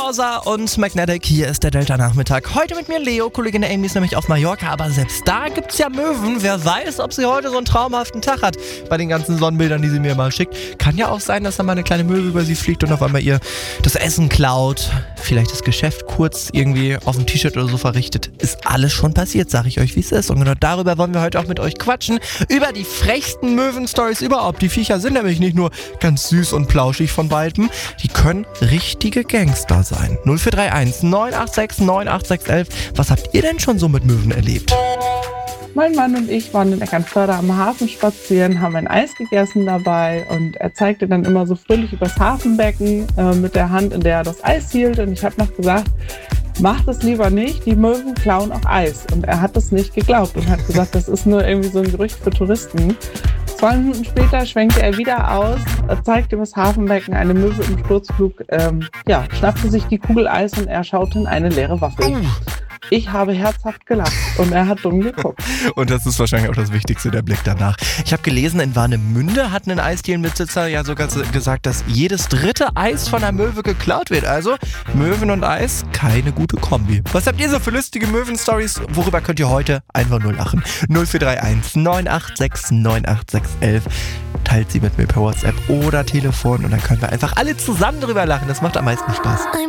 Forza und Magnetic, hier ist der Delta-Nachmittag. Heute mit mir Leo, Kollegin Amy ist nämlich auf Mallorca, aber selbst da gibt's ja Möwen. Wer weiß, ob sie heute so einen traumhaften Tag hat bei den ganzen Sonnenbildern, die sie mir mal schickt. Kann ja auch sein, dass da mal eine kleine Möwe über sie fliegt und auf einmal ihr das Essen klaut. Vielleicht das Geschäft kurz irgendwie auf dem T-Shirt oder so verrichtet. Ist alles schon passiert, sag ich euch, wie es ist. Und genau darüber wollen wir heute auch mit euch quatschen. Über die frechsten Möwen-Stories überhaupt. Die Viecher sind nämlich nicht nur ganz süß und plauschig von Weitem, die können richtige Gangster sein. 0431 986 98611. Was habt ihr denn schon so mit Möwen erlebt? Mein Mann und ich waren in Eckernförde am Hafen spazieren, haben ein Eis gegessen dabei und er zeigte dann immer so fröhlich übers Hafenbecken mit der Hand, in der er das Eis hielt. Und ich habe noch gesagt, mach das lieber nicht, die Möwen klauen auch Eis. Und er hat das nicht geglaubt und hat gesagt, das ist nur irgendwie so ein Gerücht für Touristen. 2 Minuten später schwenkte er wieder aus, zeigte übers Hafenbecken eine Möwe im Sturzflug, schnappte sich die Kugel Eis und er schaute in eine leere Waffel. Ich habe herzhaft gelacht und er hat dumm geguckt. Und das ist wahrscheinlich auch das Wichtigste, der Blick danach. Ich habe gelesen, in Warnemünde hat ein Eisdielenbesitzer ja sogar gesagt, dass jedes 3. Eis von einer Möwe geklaut wird. Also Möwen und Eis, keine gute Kombi. Was habt ihr so für lustige Möwen-Stories? Worüber könnt ihr heute einfach nur lachen? 0431 986 98611. Teilt sie mit mir per WhatsApp oder Telefon und dann können wir einfach alle zusammen drüber lachen. Das macht am meisten Spaß.